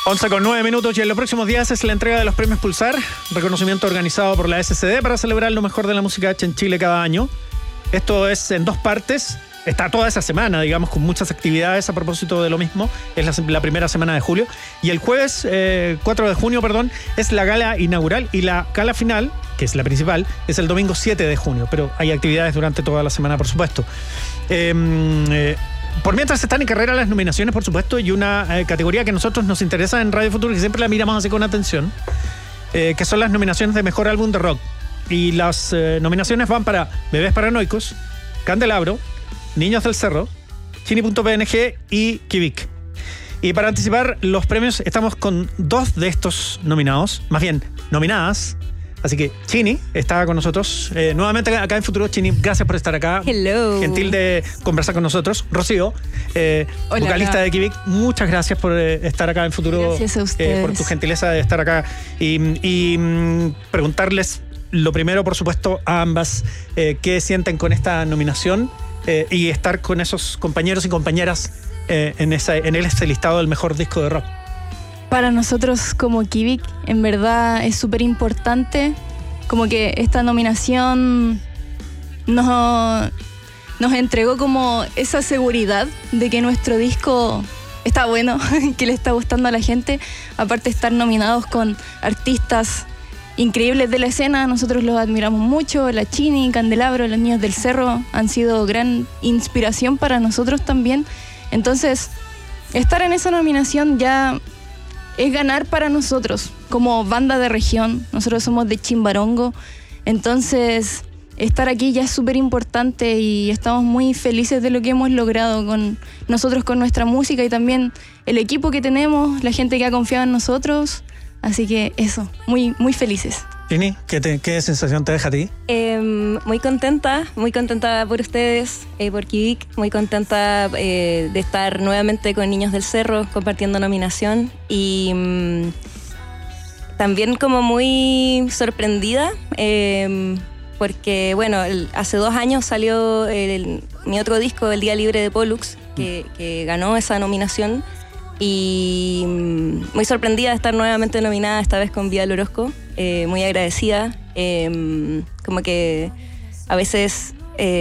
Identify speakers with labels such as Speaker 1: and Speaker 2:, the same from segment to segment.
Speaker 1: 11:09 y en los próximos días es la entrega de los premios Pulsar, reconocimiento organizado por la SCD para celebrar lo mejor de la música hecha en Chile cada año. Esto es en 2 partes. Está toda esa semana, digamos, con muchas actividades a propósito de lo mismo. Es la primera semana de julio. Y el jueves 4 de junio, es la gala inaugural. Y la gala final, que es la principal, es el domingo 7 de junio. Pero hay actividades durante toda la semana, por supuesto. Por mientras están en carrera las nominaciones, por supuesto, y una categoría que a nosotros nos interesa en Radio Futuro, que siempre la miramos así con atención, que son las nominaciones de Mejor Álbum de Rock. Y las nominaciones van para Bebés Paranoicos, Candelabro, Niños del Cerro, Chini.png y Kivik. Y para anticipar los premios estamos con 2 de estos nominados, más bien nominadas. Así que Chini está con nosotros nuevamente acá en Futuro. Chini, gracias por estar acá.
Speaker 2: Hello.
Speaker 1: Gentil de conversar con nosotros. Rocío, vocalista de Kivik, muchas gracias por estar acá en Futuro.
Speaker 2: Gracias a ustedes.
Speaker 1: Por tu gentileza de estar acá y preguntarles lo primero, por supuesto, a ambas, qué sienten con esta nominación y estar con esos compañeros y compañeras en este listado del mejor disco de rock.
Speaker 2: Para nosotros como Kivik, en verdad es súper importante, como que esta nominación nos entregó como esa seguridad de que nuestro disco está bueno, que le está gustando a la gente. Aparte de estar nominados con artistas increíbles de la escena, nosotros los admiramos mucho. La Chini, Candelabro, los Niños del Cerro han sido gran inspiración para nosotros también. Entonces, estar en esa nominación ya es ganar para nosotros como banda de región. Nosotros somos de Chimbarongo, entonces estar aquí ya es súper importante y estamos muy felices de lo que hemos logrado con nosotros, con nuestra música y también el equipo que tenemos, la gente que ha confiado en nosotros. Así que eso, muy, muy felices.
Speaker 1: Chini, ¿qué sensación te deja a ti?
Speaker 3: Muy contenta por ustedes, por Kivik, muy contenta de estar nuevamente con Niños del Cerro compartiendo nominación y también como muy sorprendida porque bueno, hace 2 años salió mi otro disco, El Día Libre de Pollux, que ganó esa nominación. Y muy sorprendida de estar nuevamente nominada, esta vez con Vida al Orozco, muy agradecida, como que a veces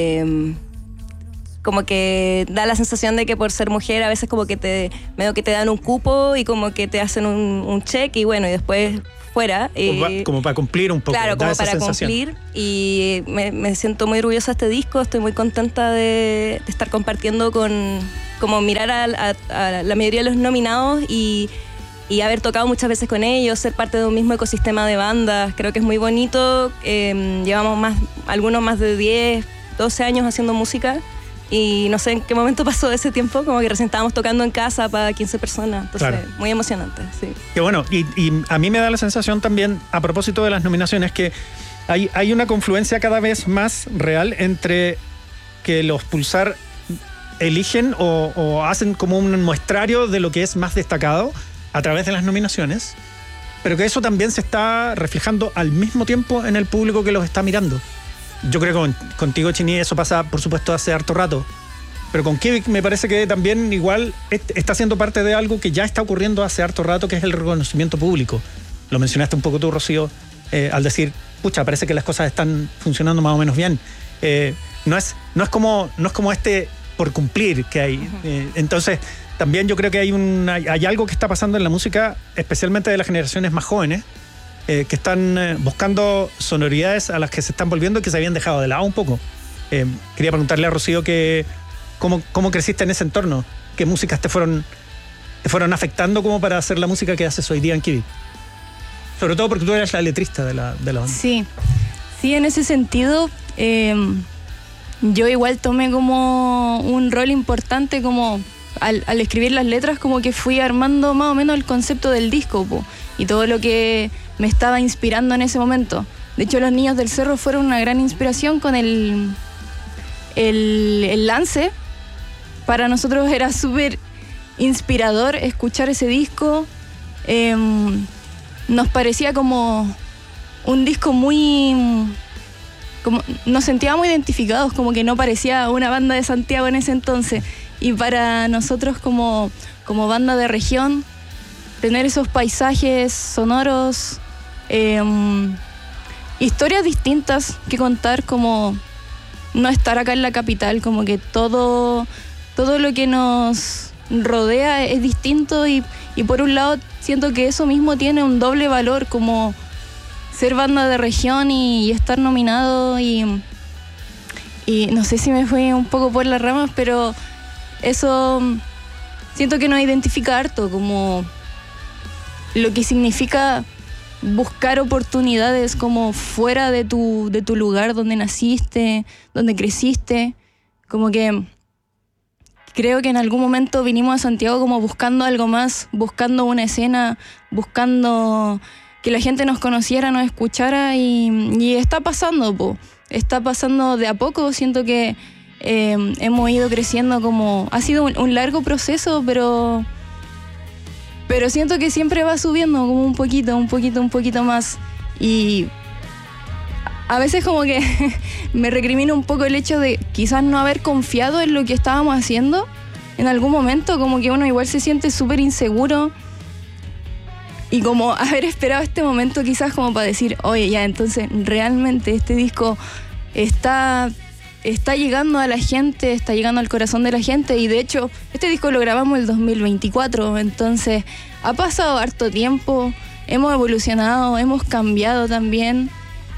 Speaker 3: como que da la sensación de que por ser mujer a veces como que medio que te dan un cupo y como que te hacen un check y bueno, y después fuera.
Speaker 1: Como para cumplir un poco.
Speaker 3: Claro, como para cumplir. Y me siento muy orgullosa de este disco, estoy muy contenta de estar compartiendo como mirar a la mayoría de los nominados y haber tocado muchas veces con ellos, ser parte de un mismo ecosistema de bandas. Creo que es muy bonito. Llevamos algunos más de 10, 12 años haciendo música y no sé en qué momento pasó ese tiempo, como que recién estábamos tocando en casa para 15 personas. Entonces, claro, muy emocionante, sí.
Speaker 1: Qué bueno, y a mí me da la sensación también, a propósito de las nominaciones, que hay una confluencia cada vez más real entre que los Pulsar eligen o hacen como un muestrario de lo que es más destacado a través de las nominaciones, pero que eso también se está reflejando al mismo tiempo en el público que los está mirando. Yo creo que contigo, Chini, eso pasa, por supuesto, hace harto rato, pero con Kivik me parece que también igual está siendo parte de algo que ya está ocurriendo hace harto rato, que es el reconocimiento público. Lo mencionaste un poco tú, Rocío, al decir, pucha, parece que las cosas están funcionando más o menos bien. No es como por cumplir que hay. Entonces, también yo creo que hay algo que está pasando en la música, especialmente de las generaciones más jóvenes, que están buscando sonoridades a las que se están volviendo y que se habían dejado de lado un poco. Quería preguntarle a Rocío cómo creciste en ese entorno, qué músicas te fueron afectando como para hacer la música que haces hoy día en Kivik. Sobre todo porque tú eres la letrista de la banda.
Speaker 2: Sí, en ese sentido yo igual tomé como un rol importante, como al escribir las letras, como que fui armando más o menos el concepto del disco y todo lo que me estaba inspirando en ese momento. De hecho, los Niños del Cerro fueron una gran inspiración con el lance. Para nosotros era súper inspirador escuchar ese disco. Nos parecía como un disco muy... nos sentíamos identificados, como que no parecía una banda de Santiago en ese entonces. Y para nosotros como banda de región, tener esos paisajes sonoros, historias distintas que contar, como no estar acá en la capital, como que todo lo que nos rodea es distinto y por un lado siento que eso mismo tiene un doble valor, como ser banda de región y estar nominado y no sé si me fui un poco por las ramas, pero eso siento que nos identifica harto, como lo que significa buscar oportunidades como fuera de tu lugar donde naciste, donde creciste. Como que creo que en algún momento vinimos a Santiago como buscando algo más, buscando una escena, buscando que la gente nos conociera, nos escuchara y está pasando, po. Está pasando de a poco. Siento que hemos ido creciendo, como ha sido un largo proceso, pero siento que siempre va subiendo como un poquito más. Y a veces como que me recrimino un poco el hecho de quizás no haber confiado en lo que estábamos haciendo en algún momento, como que uno igual se siente súper inseguro y como haber esperado este momento quizás como para decir, oye, ya, entonces realmente este disco está llegando a la gente, está llegando al corazón de la gente. Y de hecho este disco lo grabamos el 2024, entonces ha pasado harto tiempo, hemos evolucionado, hemos cambiado también,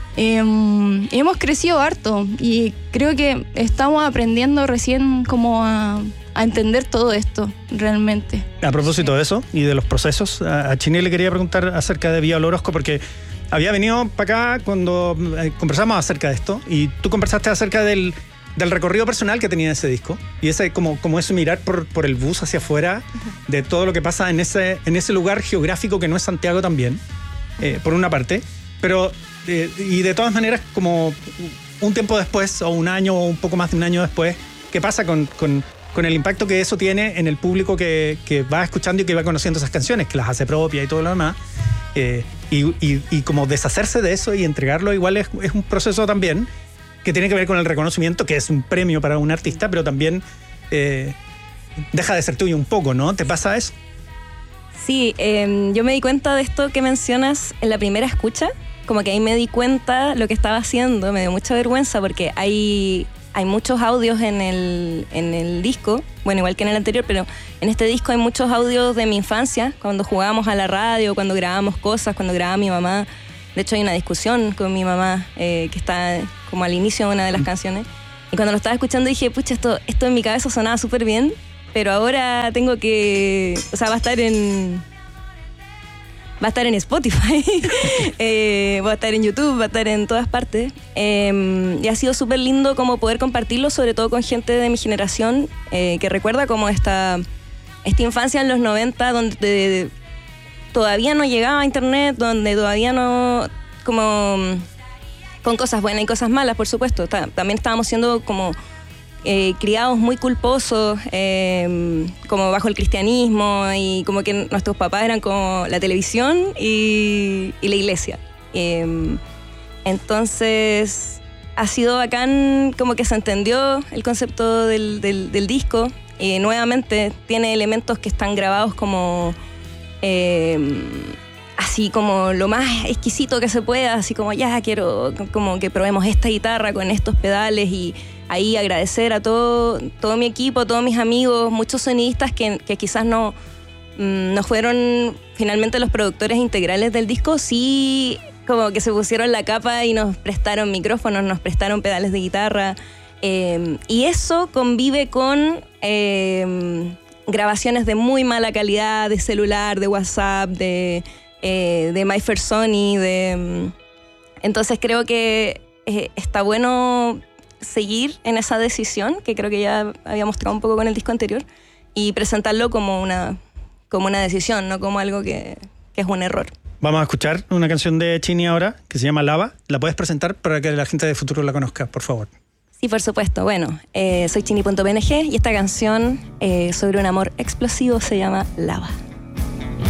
Speaker 2: hemos crecido harto y creo que estamos aprendiendo recién como a entender todo esto realmente.
Speaker 1: A propósito de eso y de los procesos, a Chini le quería preguntar acerca de Vía Olorosco, porque había venido para acá cuando conversamos acerca de esto y tú conversaste acerca del recorrido personal que tenía ese disco y ese como ese mirar por el bus hacia afuera de todo lo que pasa en ese lugar geográfico que no es Santiago también, por una parte, pero y de todas maneras como un tiempo después o un año o un poco más de un año después, ¿qué pasa con el impacto que eso tiene en el público que va escuchando y que va conociendo esas canciones, que las hace propias y todo lo demás? Y como deshacerse de eso y entregarlo igual es un proceso también que tiene que ver con el reconocimiento, que es un premio para un artista, pero también deja de ser tuyo un poco, ¿no? ¿Te pasa eso?
Speaker 3: Sí, yo me di cuenta de esto que mencionas en la primera escucha, como que ahí me di cuenta lo que estaba haciendo, me dio mucha vergüenza porque hay muchos audios en el disco, bueno, igual que en el anterior, pero en este disco hay muchos audios de mi infancia, cuando jugábamos a la radio, cuando grabábamos cosas, cuando grababa mi mamá. De hecho, hay una discusión con mi mamá que está como al inicio de una de las canciones. Y cuando lo estaba escuchando dije, pucha, esto en mi cabeza sonaba súper bien, pero ahora tengo que... O sea, va a estar en Spotify, va a estar en YouTube, va a estar en todas partes. Y ha sido súper lindo como poder compartirlo, sobre todo con gente de mi generación, que recuerda como esta infancia en los 90, donde todavía no llegaba a internet, donde todavía no... como con cosas buenas y cosas malas, por supuesto. También estábamos siendo como... criados muy culposos, como bajo el cristianismo, y como que nuestros papás eran como la televisión y la iglesia. Entonces ha sido bacán, como que se entendió el concepto del disco, y nuevamente tiene elementos que están grabados como así como lo más exquisito que se pueda, así como ya quiero como que probemos esta guitarra con estos pedales, y ahí agradecer a todo mi equipo, a todos mis amigos, muchos sonidistas que quizás no fueron finalmente los productores integrales del disco, sí como que se pusieron la capa y nos prestaron micrófonos, nos prestaron pedales de guitarra, y eso convive con grabaciones de muy mala calidad, de celular, de WhatsApp, de My First Sony, entonces creo que está bueno seguir en esa decisión, que creo que ya había mostrado un poco con el disco anterior, y presentarlo como una decisión, no como algo que es un error.
Speaker 1: Vamos a escuchar una canción de Chini ahora, que se llama Lava. ¿La puedes presentar para que la gente de Futuro la conozca, por favor?
Speaker 3: Sí, por supuesto. Bueno, soy Chini.png y esta canción sobre un amor explosivo se llama Lava.